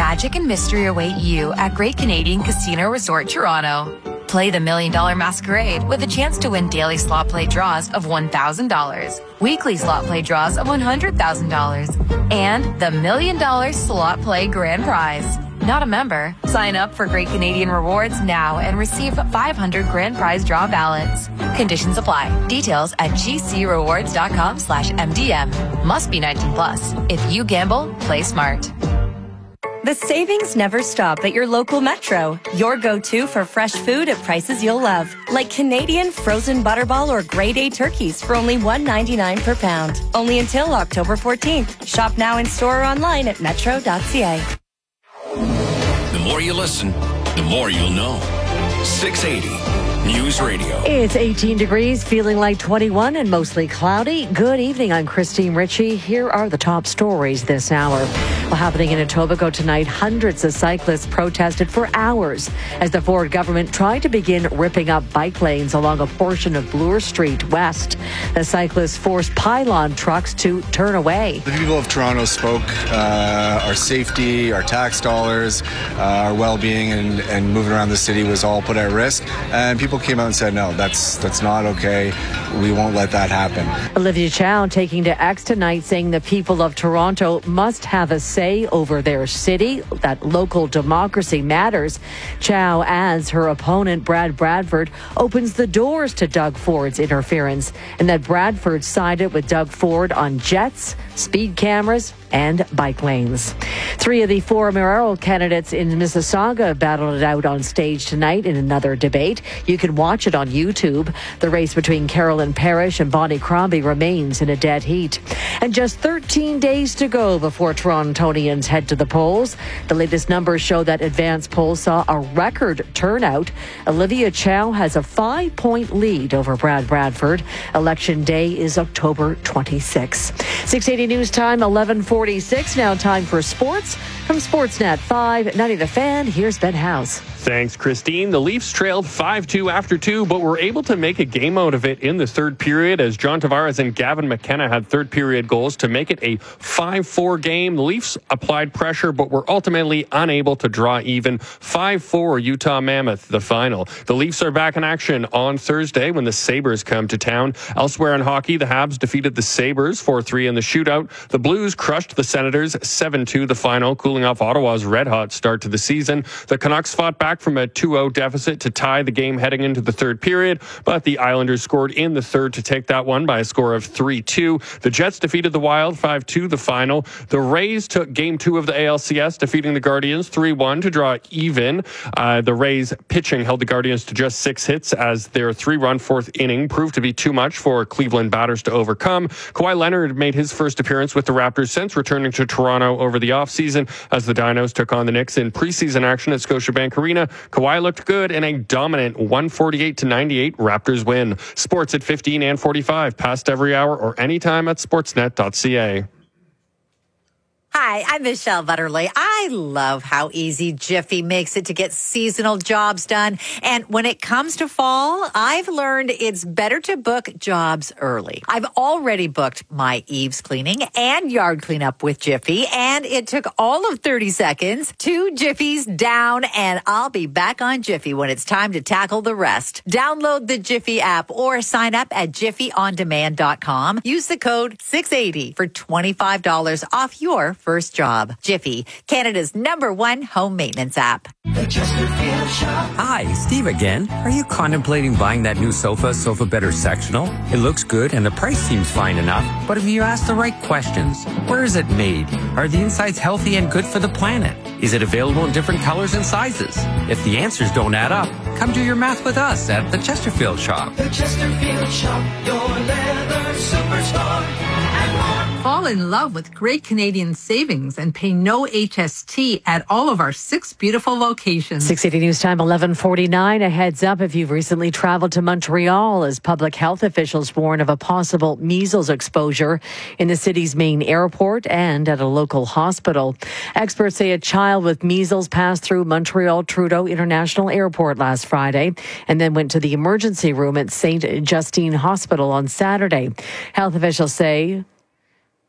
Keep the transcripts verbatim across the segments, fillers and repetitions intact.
magic and mystery await you at Great Canadian Casino Resort Toronto. Play the Million Dollar Masquerade with a chance to win daily slot play draws of one thousand dollars, weekly slot play draws of one hundred thousand dollars, and the Million Dollar Slot Play Grand Prize. Not a member? Sign up for Great Canadian Rewards now and receive five hundred grand prize draw ballots. Conditions apply. Details at gcrewards.com slash MDM. Must be nineteen plus. If you gamble, play smart. The savings never stop at your local Metro. Your go-to for fresh food at prices you'll love. Like Canadian frozen butterball or grade A turkeys for only one ninety-nine per pound. Only until October fourteenth. Shop now in store or online at metro dot c a. The more you listen, the more you'll know. six eighty News Radio. It's eighteen degrees, feeling like twenty-one and mostly cloudy. Good evening, I'm Christine Ritchie. Here are the top stories this hour. Well, happening in Etobicoke tonight, hundreds of cyclists protested for hours as the Ford government tried to begin ripping up bike lanes along a portion of Bloor Street West. The cyclists forced pylon trucks to turn away. The people of Toronto spoke. Uh, our safety, our tax dollars, uh, our well-being and, and moving around the city was all put at risk. And people came out and said, no, that's that's not okay. We won't let that happen. Olivia Chow taking to X tonight, saying the people of Toronto must have a say over their city, that local democracy matters. Chow adds her opponent, Brad Bradford, opens the doors to Doug Ford's interference, and that Bradford sided with Doug Ford on jets, speed cameras, and bike lanes. Three of the four mayoral candidates in Mississauga battled it out on stage tonight in another debate. You can watch it on YouTube. The race between Carolyn Parrish and Bonnie Crombie remains in a dead heat. And just thirteen days to go before Torontonians head to the polls. The latest numbers show that advanced polls saw a record turnout. Olivia Chow has a five-point lead over Brad Bradford. Election day is October twenty-sixth. six eighty News Time, eleven forty-six. Now time for sports. From Sportsnet five ninety The Fan, here's Ben House. Thanks, Christine. The Leafs trailed five two after two, but were able to make a game out of it in the third period as John Tavares and Gavin McKenna had third period goals to make it a five four game. The Leafs applied pressure, but were ultimately unable to draw even. five four Utah Mammoth, the final. The Leafs are back in action on Thursday when the Sabres come to town. Elsewhere in hockey, the Habs defeated the Sabres four three in the shootout. The Blues crushed the Senators seven two the final, cooling off Ottawa's red-hot start to the season. The Canucks fought back from a two oh deficit to tie the game heading into the third period, but the Islanders scored in the third to take that one by a score of three two. The Jets defeated the Wild five two the final. The Rays took game two of the A L C S, defeating the Guardians three one to draw even. Uh, the Rays pitching held the Guardians to just six hits as their three-run fourth inning proved to be too much for Cleveland batters to overcome. Kawhi Leonard made his first appearance with the Raptors since returning to Toronto over the offseason as the Dinos took on the Knicks in preseason action at Scotiabank Arena. Kawhi looked good in a dominant one forty-eight to ninety-eight Raptors win. Sports at fifteen and forty-five, past every hour or anytime at sportsnet dot c a. Hi, I'm Michelle Butterly. I love how easy Jiffy makes it to get seasonal jobs done. And when it comes to fall, I've learned it's better to book jobs early. I've already booked my eaves cleaning and yard cleanup with Jiffy, and it took all of thirty seconds. Two Jiffies down, and I'll be back on Jiffy when it's time to tackle the rest. Download the Jiffy app or sign up at jiffy on demand dot com. Use the code six eighty for twenty-five dollars off your first job. Jiffy, Canada's number one home maintenance app. Hi, Steve again. Are you contemplating buying that new sofa, Sofa Better Sectional? It looks good and the price seems fine enough, but have you asked the right questions? Where is it made? Are the insides healthy and good for the planet? Is it available in different colors and sizes? If the answers don't add up, come do your math with us at the Chesterfield Shop. The Chesterfield Shop, your leather superstore. Fall in love with great Canadian savings and pay no H S T at all of our six beautiful locations. six eighty News Time, eleven forty-nine. A heads up if you've recently traveled to Montreal as public health officials warn of a possible measles exposure in the city's main airport and at a local hospital. Experts say a child with measles passed through Montreal Trudeau International Airport last Friday and then went to the emergency room at Saint Justine Hospital on Saturday. Health officials say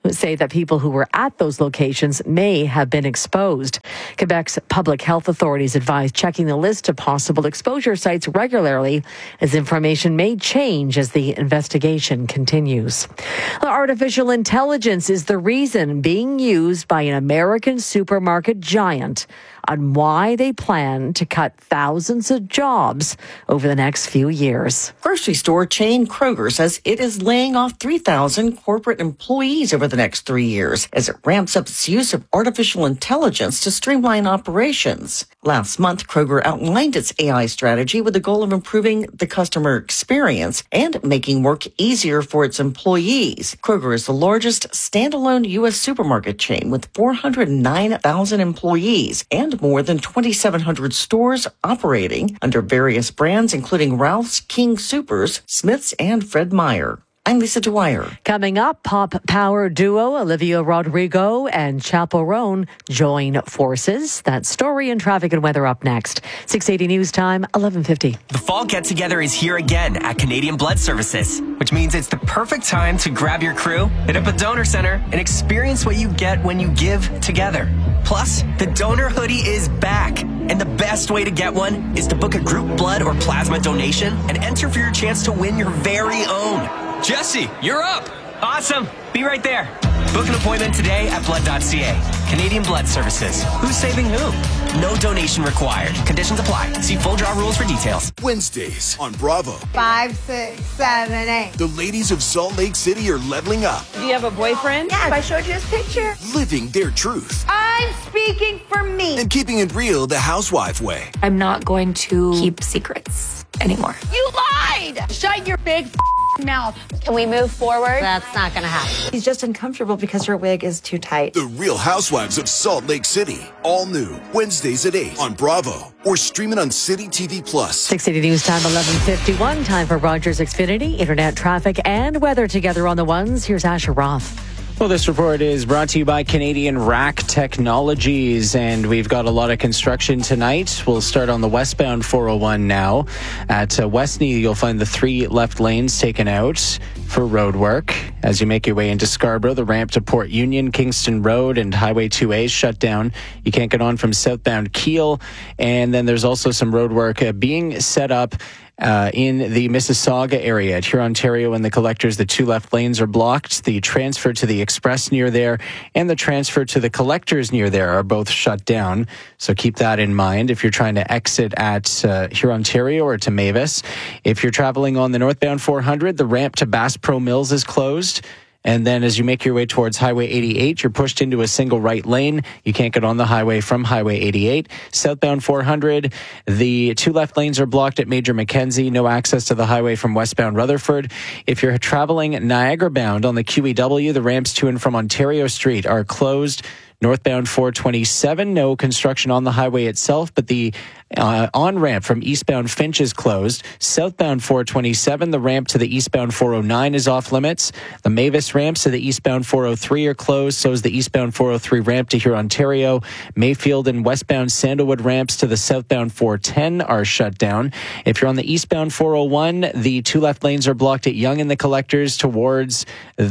say that people who were at those locations may have been exposed. Quebec's public health authorities advise checking the list of possible exposure sites regularly, as information may change as the investigation continues. Artificial intelligence is the reason being used by an American supermarket giant on why they plan to cut thousands of jobs over the next few years. Grocery store chain Kroger says it is laying off three thousand corporate employees over the next three years as it ramps up its use of artificial intelligence to streamline operations. Last month, Kroger outlined its A I strategy with the goal of improving the customer experience and making work easier for its employees. Kroger is the largest standalone U S supermarket chain with four hundred nine thousand employees and more than twenty-seven hundred stores operating under various brands, including Ralph's, King Soopers, Smith's, and Fred Meyer. I'm Lisa Dwyer. Coming up, pop power duo Olivia Rodrigo and Chappell Roan join forces. That story and traffic and weather up next. six eighty News Time, eleven fifty. The fall get-together is here again at Canadian Blood Services, which means it's the perfect time to grab your crew, hit up a donor center, and experience what you get when you give together. Plus, the donor hoodie is back. And the best way to get one is to book a group blood or plasma donation and enter for your chance to win your very own. Jesse, you're up. Awesome. Be right there. Book an appointment today at blood dot c a. Canadian Blood Services. Who's saving who? No donation required. Conditions apply. See full draw rules for details. Wednesdays on Bravo. Five, six, seven, eight. The ladies of Salt Lake City are leveling up. Do you have a boyfriend? Yes. I showed you his picture. Living their truth. I'm speaking for me. And keeping it real the housewife way. I'm not going to keep secrets anymore. You lied! Shut your big mouth. Can we move forward? That's not going to happen. He's just uncomfortable because your wig is too tight. The Real Housewives of Salt Lake City. All new. Wednesdays at eight on Bravo. Or stream it on City T V Plus. six eighty News Time, eleven fifty-one. Time for Rogers Xfinity. Internet traffic and weather together on the ones. Here's Asher Roth. Well, this report is brought to you by Canadian Rack Technologies, and we've got a lot of construction tonight. We'll start on the westbound four oh one now. At uh, Westney, you'll find the three left lanes taken out for road work. As you make your way into Scarborough, the ramp to Port Union, Kingston Road, and Highway two A is shut down. You can't get on from southbound Kiel, and then there's also some road work uh, being set up Uh, in the Mississauga area at Hurontario and the Collectors. The two left lanes are blocked. The transfer to the Express near there and the transfer to the Collectors near there are both shut down. So keep that in mind if you're trying to exit at uh, Hurontario or to Mavis. If you're traveling on the northbound four hundred, the ramp to Bass Pro Mills is closed. And then as you make your way towards Highway eighty-eight, you're pushed into a single right lane. You can't get on the highway from Highway eighty-eight. Southbound four hundred, the two left lanes are blocked at Major Mackenzie. No access to the highway from westbound Rutherford. If you're traveling Niagara bound on the Q E W, the ramps to and from Ontario Street are closed. Northbound four twenty-seven, no construction on the highway itself, but the uh, on-ramp from eastbound Finch is closed. Southbound four twenty-seven, the ramp to the eastbound four oh nine is off limits. The Mavis ramps to the eastbound four oh three are closed. So is the eastbound four oh three ramp to Hurontario. Mayfield and westbound Sandalwood ramps to the southbound four ten are shut down. If you're on the eastbound four oh one, the two left lanes are blocked at Yonge and the Collectors towards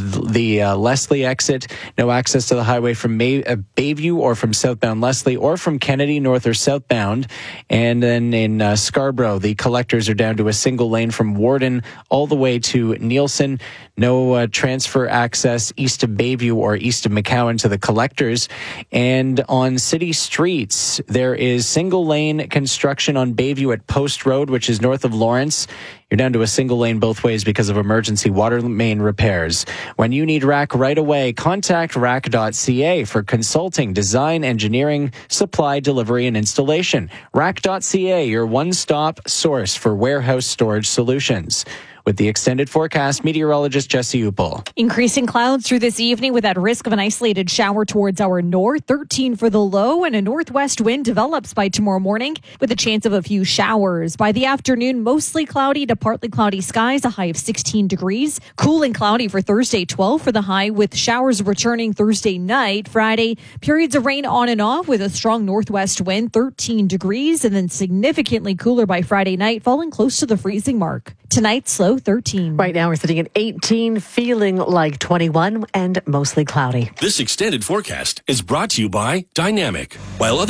the uh, Leslie exit. No access to the highway from May, uh, Bayview or from southbound Leslie or from Kennedy north or southbound. And then in uh, Scarborough, the Collectors are down to a single lane from Warden all the way to Nielsen. No uh, transfer access east of Bayview or east of McCowan to the Collectors. And on city streets, there is single lane construction on Bayview at Post Road, which is north of Lawrence. You're down to a single lane both ways because of emergency water main repairs. When you need Rack right away, contact rack dot c a for consulting, design, engineering, supply, delivery, and installation. rack dot c a, your one-stop source for warehouse storage solutions. With the extended forecast, meteorologist Jesse Uppel. Increasing clouds through this evening with that risk of an isolated shower towards our north. thirteen for the low, and a northwest wind develops by tomorrow morning with a chance of a few showers. By the afternoon, mostly cloudy to partly cloudy skies, a high of sixteen degrees. Cool and cloudy for Thursday, twelve for the high, with showers returning Thursday night. Friday, periods of rain on and off with a strong northwest wind, thirteen degrees, and then significantly cooler by Friday night, falling close to the freezing mark. Tonight's low low thirteen. Right now we're sitting at eighteen, feeling like twenty-one, and mostly cloudy. This extended forecast is brought to you by Dynamic. While other